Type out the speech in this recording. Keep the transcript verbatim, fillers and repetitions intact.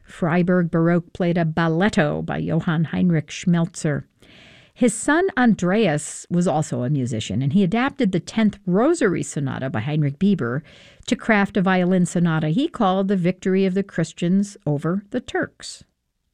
Freiburg Baroque played a balletto by Johann Heinrich Schmelzer. His son Andreas was also a musician, and he adapted the tenth Rosary Sonata by Heinrich Bieber to craft a violin sonata he called The Victory of the Christians over the Turks.